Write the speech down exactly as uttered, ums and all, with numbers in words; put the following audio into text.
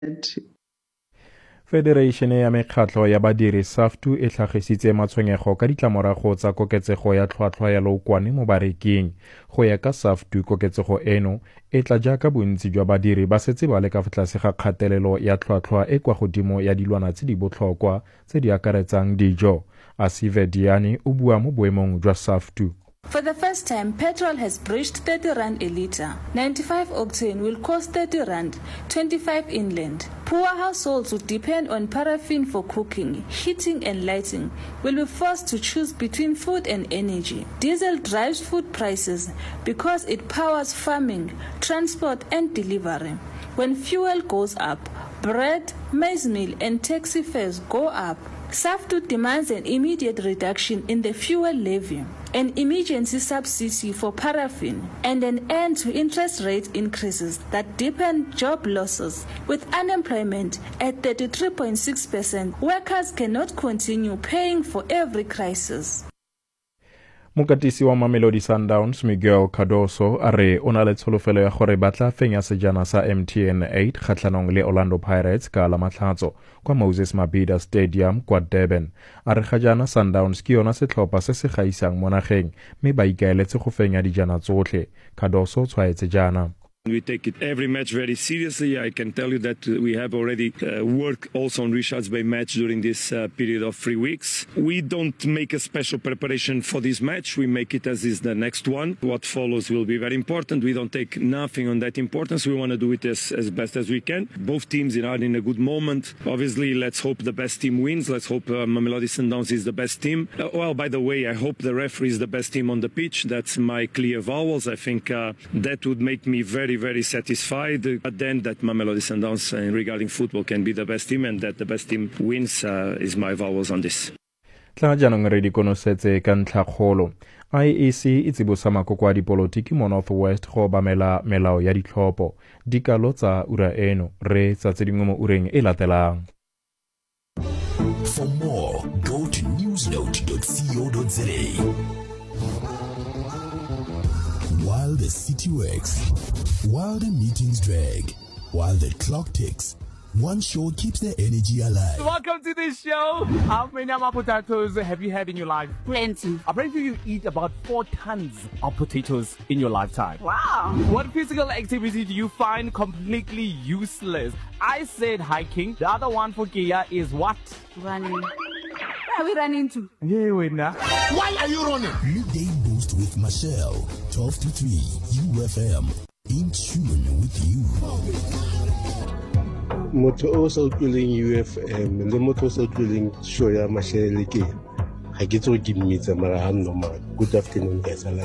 Federation ya mekgatlo ya badiri SAFTU e tlhagisitse matshwenyego ka ditlamorago tsa koketsego ya tlhotlhwa ya lookwane mo bareking. Go ya ka SAFTU, koketsego eno e tla jaaka bontsi jwa badiri ba setse ba le ka fa tlase ga kgatelelo ya tlhotlhwa e kwa godimo ya dilwana tse di botlhokwa tse di akaretsang dijo. Asive Diani o bua mo boemong jwa SAFTU. For the first time, petrol has breached thirty rand a litre. ninety-five octane will cost thirty rand, twenty-five inland. Poor households who depend on paraffin for cooking, heating and lighting will be forced to choose between food and energy. Diesel drives food prices because it powers farming, transport and delivery. When fuel goes up, bread, maize meal and taxi fares go up. SAFTU demands an immediate reduction in the fuel levy, an emergency subsidy for paraffin, and an end to interest rate increases that deepen job losses. With unemployment at thirty-three point six percent, workers cannot continue paying for every crisis. Mokatisi wa Mamelodi Sundowns Miguel Cardoso a re o na le tsholofelo ya gore ba tla fenya sejana sa M T N eight kgatlhanong le Orlando Pirates ka la matlhatso kwa Moses Mabhida Stadium kwa Durban. A re ga jana Sundowns ke yona setlhopha se se gaisang mo nageng mme ba ikaeletse go fenya dijana tsotlhe. Cardoso tshwaetse jana. We take it every match very seriously. I can tell you that we have already uh, worked also on Richards Bay match during this uh, period of three weeks. We don't make a special preparation for this match. We make it as is the next one. What follows will be very important. We don't take nothing on that importance. We want to do it as, as best as we can. Both teams are in a good moment. Obviously, let's hope the best team wins. Let's hope uh, Mamelodi Sundowns is the best team. Uh, well, by the way, I hope the referee is the best team on the pitch. That's my clear vowels. I think uh, that would make me very very satisfied, but then that Mamelodi Sundowns uh, regarding football can be the best team and that the best team wins uh, is my vowels on this. Tla janong re di konosetse ka ntlhakgolo. I E C e tsibosa makoko a dipolotiki mo Northwest go obamela melao ya ditlhopho. Dikalo tsa ura eno re tsa tse dingwe mo ureng e latelang. For more, go to newsnote dot co dot za. While the city works, while the meetings drag, while the clock ticks, one show keeps the energy alive. Welcome to this show. How many ama potatoes have you had in your life? Plenty. Apparently you eat about four tons of potatoes in your lifetime. Wow. What physical activity do you find completely useless? I said hiking. The other one for Kia is what? Running. Where are we running to? Yeah, wait now. Why are you running? Midday Boost with Michelle, twelve to three, U F M. In tune with you. Motho o sa utlwileng U F M le motho o sa utlwileng show ya Michelle ke ha ke tso ke mmitsa mara ha normal. Good afternoon guys.